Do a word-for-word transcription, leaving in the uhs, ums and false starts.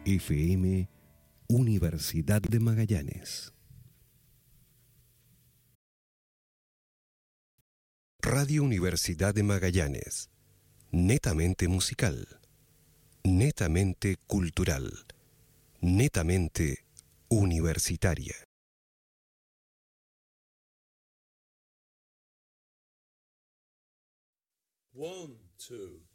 F M Universidad de Magallanes. Radio Universidad de Magallanes. Netamente musical. Netamente cultural. Netamente universitaria. One, two.